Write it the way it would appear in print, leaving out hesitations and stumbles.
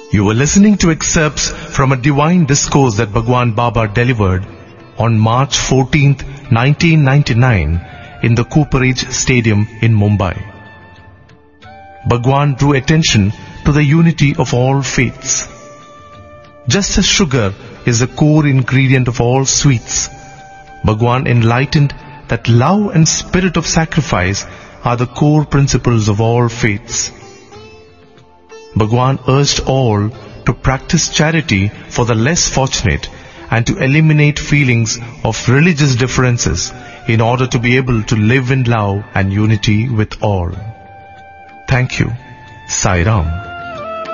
You were listening to excerpts from a divine discourse that Bhagwan Baba delivered on March 14th, 1999 in the Cooperage Stadium in Mumbai. Bhagwan drew attention to the unity of all faiths. Just as sugar is the core ingredient of all sweets, Bhagwan enlightened that love and spirit of sacrifice are the core principles of all faiths. Bhagwan urged all to practice charity for the less fortunate and to eliminate feelings of religious differences in order to be able to live in love and unity with all. Thank you. Sai Ram.